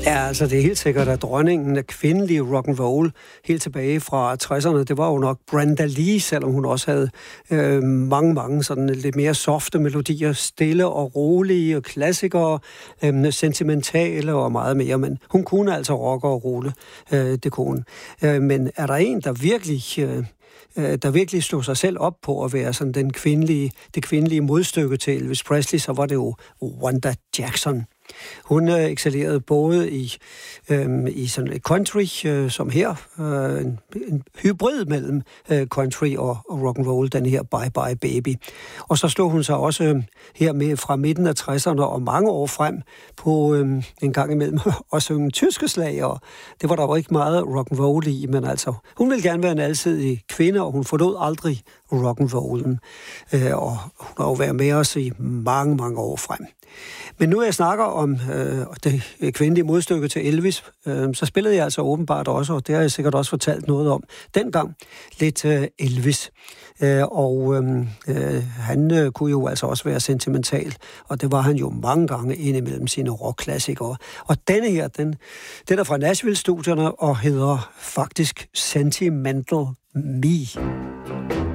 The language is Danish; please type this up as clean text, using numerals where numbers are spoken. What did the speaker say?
Ja, altså det er helt sikkert, at dronningen af kvindelig rock'n'roll helt tilbage fra 60'erne, det var jo nok Brenda Lee, selvom hun også havde mange sådan lidt mere softe melodier, stille og rolige og klassikere, sentimentale og meget mere, men hun kunne altså rocke og rulle, det kunne hun. Men er der en, der virkelig slog sig selv op på at være sådan det kvindelige modstykke til Elvis Presley, så var det jo Wanda Jackson. Hun excellerede både i sådan et country, som her, en hybrid mellem country og rock and roll, den her Bye Bye Baby. Og så stod hun så også her med fra midten af 60'erne og mange år frem på en gang imellem at synge tyske slager. Det var der jo ikke meget rock and roll i, men altså, hun ville gerne være en alsidig kvinde, og hun forlod aldrig rock and rollen. Og hun har jo været med os i mange år frem. Men nu jeg snakker om det kvindelige modstykke til Elvis, så spillede jeg altså åbenbart også, og det har jeg sikkert også fortalt noget om, dengang lidt Elvis. Han kunne jo altså også være sentimental, og det var han jo mange gange indimellem sine rockklassikere. Og denne her, den er fra Nashville-studierne og hedder faktisk Sentimental Me.